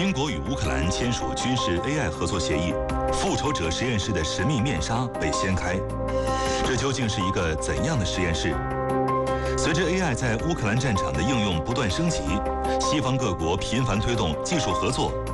英国与乌克兰签署军事 AI 合作协议，复仇者实验室的神秘面纱被掀开。这究竟是一个怎样的实验室？随着 AI 在乌克兰战场的应用不断升级，西方各国频繁推动技术合作。